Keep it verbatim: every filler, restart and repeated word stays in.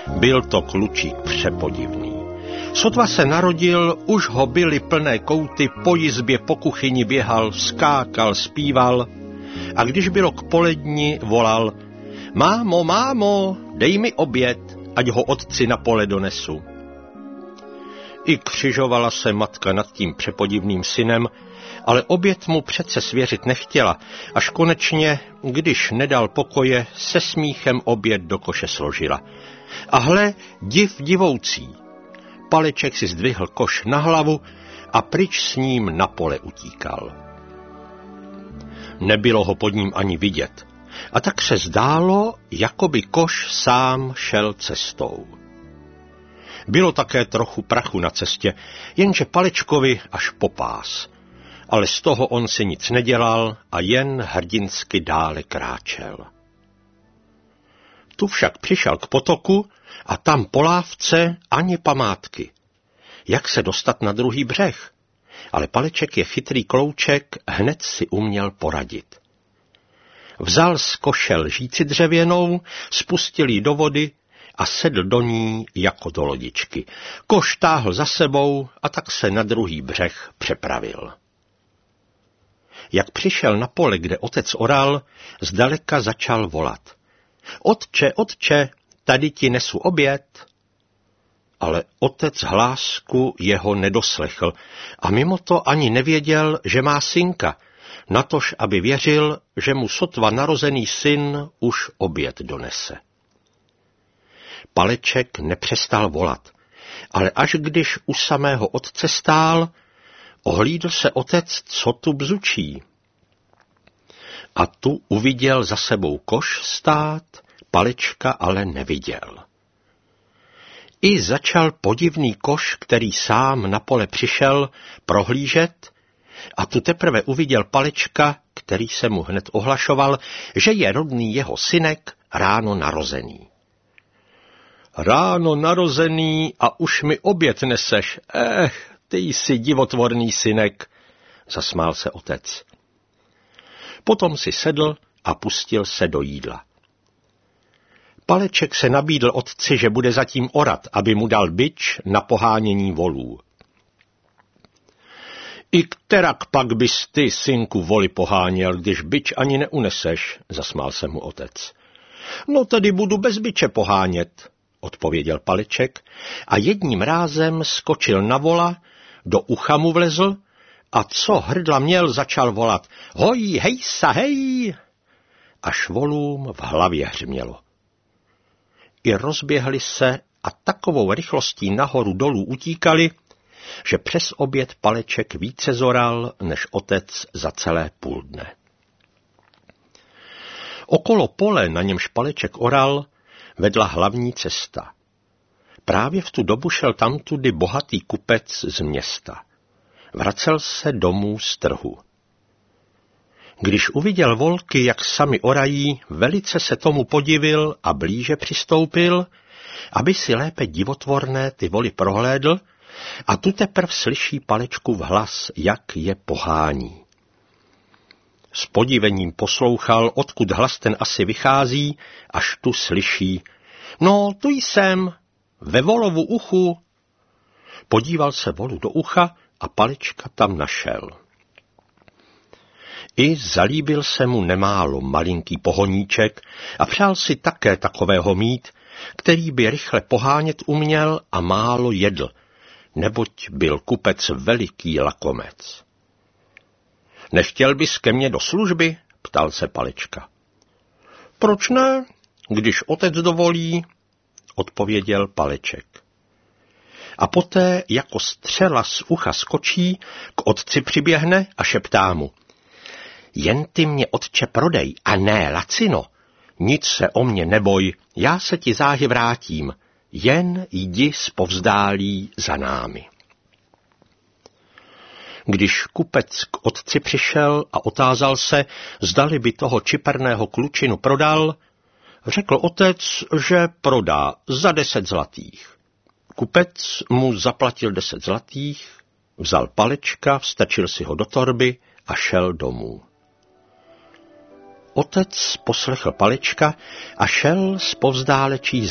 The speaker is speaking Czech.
Byl to klučík přepodivný. Sotva se narodil, už ho byly plné kouty, po jizbě, po kuchyni běhal, skákal, zpíval a když bylo k poledni, volal: Mámo, mámo, dej mi oběd, ať ho otci na pole donesu. I křižovala se matka nad tím přepodivným synem, ale oběd mu přece svěřit nechtěla, až konečně, když nedal pokoje, se smíchem oběd do koše složila. A hle, div divoucí. Paleček si zdvihl koš na hlavu a pryč s ním na pole utíkal. Nebylo ho pod ním ani vidět, a tak se zdálo, jako by koš sám šel cestou. Bylo také trochu prachu na cestě, jenže Palečkovi až po pás. Ale z toho on si nic nedělal a jen hrdinsky dále kráčel. Tu však přišel k potoku a tam po lávce ani památky. Jak se dostat na druhý břeh? Ale Paleček je chytrý klouček, hned si uměl poradit. Vzal z koše lžíci dřevěnou, spustil ji do vody a sedl do ní jako do lodičky. Koš táhl za sebou a tak se na druhý břeh přepravil. Jak přišel na pole, kde otec oral, zdaleka začal volat: Otče, otče, tady ti nesu oběd. Ale otec hlásku jeho nedoslechl a mimo to ani nevěděl, že má synka, natož aby věřil, že mu sotva narozený syn už oběd donese. Paleček nepřestal volat, ale až když u samého otce stál, ohlídl se otec, co tu bzučí. A tu uviděl za sebou koš stát, Palečka ale neviděl. I začal podivný koš, který sám na pole přišel, prohlížet, a tu teprve uviděl Palečka, který se mu hned ohlašoval, že je rodný jeho synek, ráno narozený. Ráno narozený a už mi oběd neseš, eh, ty jsi divotvorný synek, zasmál se otec. Potom si sedl a pustil se do jídla. Paleček se nabídl otci, že bude zatím orat, aby mu dal bič na pohánění volů. I kterak pak bys ty, synku, voli poháněl, když bič ani neuneseš, zasmál se mu otec. No tedy budu bez biče pohánět, odpověděl Paleček a jedním rázem skočil na vola, do ucha mu vlezl a co hrdla měl, začal volat: Hoj, hejsa, hej! Až volům v hlavě hřmělo. I rozběhli se a takovou rychlostí nahoru dolů utíkali, že přes oběd Paleček více zoral než otec za celé půl dne. Okolo pole, na němž Paleček oral, vedla hlavní cesta. Právě v tu dobu šel tamtudy bohatý kupec z města. Vracel se domů z trhu. Když uviděl volky, jak sami orají, velice se tomu podivil a blíže přistoupil, aby si lépe divotvorné ty voly prohlédl, a tu teprv slyší Palečkův hlas, jak je pohání. S podivením poslouchal, odkud hlas ten asi vychází, až tu slyší: No, tu jsem, ve volovu uchu. Podíval se volu do ucha a Palečka tam našel. I zalíbil se mu nemálo malinký pohoníček a přál si také takového mít, který by rychle pohánět uměl a málo jedl, neboť byl kupec veliký lakomec. Nechtěl bys ke mně do služby? Ptal se Palečka. Proč ne, když otec dovolí, odpověděl Paleček. A poté jako střela z ucha skočí, k otci přiběhne a šeptá mu: Jen ty mě, otče, prodej, a ne lacino. Nic se o mě neboj, já se ti záhy vrátím, jen jdi zpovzdálí za námi. Když kupec k otci přišel a otázal se, zdali by toho čiperného klučinu prodal, řekl otec, že prodá za deset zlatých. Kupec mu zaplatil deset zlatých, vzal Palečka, vstačil si ho do torby a šel domů. Otec poslechl Palečka a šel zpovzdálečí